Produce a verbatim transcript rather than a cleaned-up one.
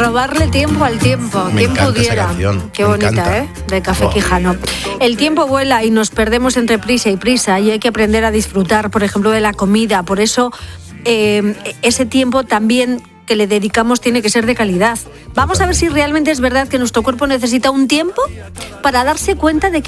Robarle tiempo al tiempo. Me ¿Quién encanta esa pudiera? canción, Qué me bonita, encanta. ¿eh? De Café Wow. Quijano. El tiempo vuela y nos perdemos entre prisa y prisa y hay que aprender a disfrutar, por ejemplo, de la comida. Por eso, eh, ese tiempo también que le dedicamos tiene que ser de calidad. Vamos a ver si realmente es verdad que nuestro cuerpo necesita un tiempo para darse cuenta de que